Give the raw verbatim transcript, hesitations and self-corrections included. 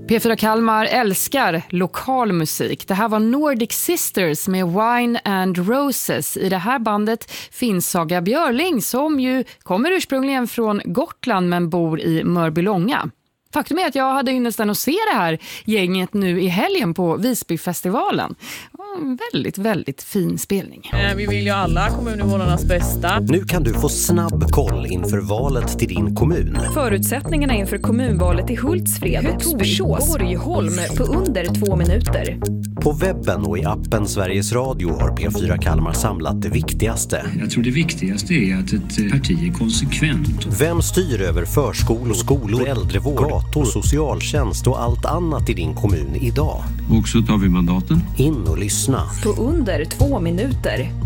P fyra Kalmar älskar lokal musik. Det här var Nordic Sisters med Wine and Roses. I det här bandet finns Saga Björling som ju kommer ursprungligen från Gotland men bor i Mörbylånga. Faktum är att jag hade ynnesten att se det här gänget nu i helgen på Visbyfestivalen. En väldigt, väldigt fin spelning. Vi vill ju alla kommuninvånarnas bästa. Nu kan du få snabb koll inför valet till din kommun. Förutsättningarna inför kommunvalet i Hultsfred, Torsås, Borgholm på under två minuter. På webben och i appen Sveriges Radio har P fyra Kalmar samlat det viktigaste. Jag tror det viktigaste är att ett parti är konsekvent. Vem styr över förskolor, skolor, äldrevård, gator, socialtjänst och allt annat i din kommun idag? Och så tar vi mandaten. In och lyssna. På under två minuter.